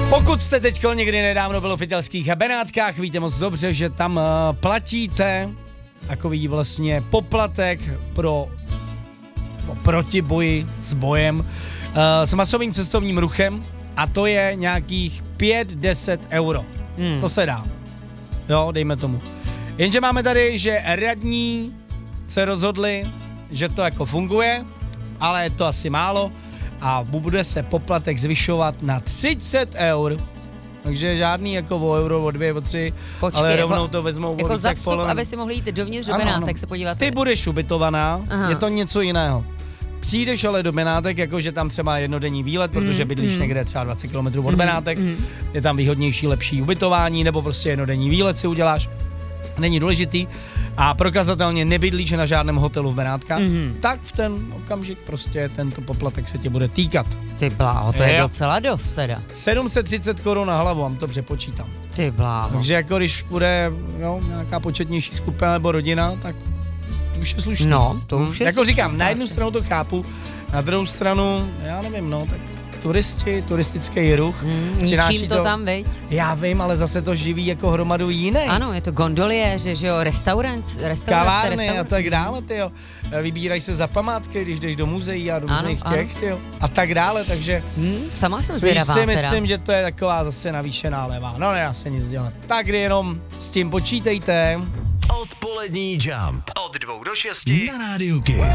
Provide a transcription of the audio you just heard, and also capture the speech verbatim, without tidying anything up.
Pokud jste teď někdy nedávno byl v italských Benátkách, víte moc dobře, že tam uh, platíte takový vlastně poplatek pro proti boji s bojem uh, s masovým cestovním ruchem a to je nějakých pět deset euro. Hmm. To se dá. Jo, dejme tomu. Jenže máme tady, že radní se rozhodli, že to jako funguje, ale je to asi málo a bude se poplatek zvyšovat na třicet eur. Takže žádný jako o euro, o dvě, o tři, Počkej, ale rovnou jako, to vezmou jako o za vstup, aby si mohli jít dovnitř do Benátek se podívat. Ty budeš ubytovaná, Aha. je to něco jiného. Přijdeš ale do Benátek, jakože tam třeba jednodenní výlet, mm, protože bydlíš mm. někde třeba dvacet kilometrů od mm, Benátek, mm. je tam výhodnější, lepší ubytování, nebo prostě jednodenní výlet si uděláš. Není důležitý a prokazatelně nebydlíš na žádném hotelu v Benátkách, mm. tak v ten okamžik prostě tento poplatek se tě bude týkat. Ty bláho, to je, je docela dost teda. sedm set třicet korun na hlavu, vám to přepočítám. Ty bláho. Takže jako když bude no, nějaká početnější skupina nebo rodina, tak to už je slušný. No, to už je Jako slušný. říkám, na jednu stranu to chápu, na druhou stranu, já nevím, no, tak turisti, turistický ruch. Hmm, ničím to, to tam, veď? Já vím, ale zase to živí jako hromadu jiných. Ano, je to gondoliéři, že jo, restaurant, restaurace, kavárny restaurant. a tak dále, tyjo. Vybírají se za památky, když jdeš do muzeí a do různých těch, tyjo. A tak dále, takže... Hmm, sama jsem zvědavá si teda. myslím, že to je taková zase navýšená levá. No, nedá se nic dělat. Tak jenom s tím počítejte. Odpolední Jump. Od dvou do šesti na Rádiu Kiss.